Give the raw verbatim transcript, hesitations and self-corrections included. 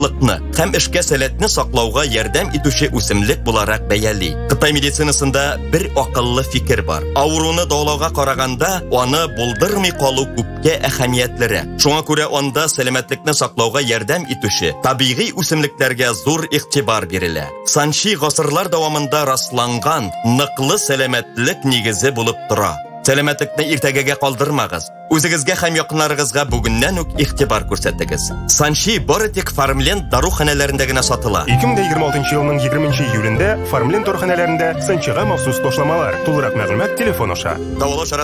саклыкны һәм эшкә сәләтне саклауга ярдәм итүче үсемлек буларак бәяли. Кытай медицинасында бер акыллы фикер бар. Авыруны даулауга караганда, аны булдырмый калу күпкә әһәмиятлерәк. Шуңа күрә анда сәламәтлекне саклауга ярдәм итүче табигый үсемлекләргә зур игътибар бирелә. Санчи гасырлар дәвамында расланган ныклы сәламәтлек нигезе булып тора. Сәламәтлекне иртәгәгә калдырмагыз. Үзегезгә һәм якыннарыгызга бүгеннән үк игътибар күрсәтегез. Санчи бары тик Farmland даруханәләрендә генә сатыла. ике мең егерме алтынчы елның егерменче июлендә Farmland даруханәләрендә Санчига махсус ташламалар. Тулырак мәгълүмат телефон аша. Давылыш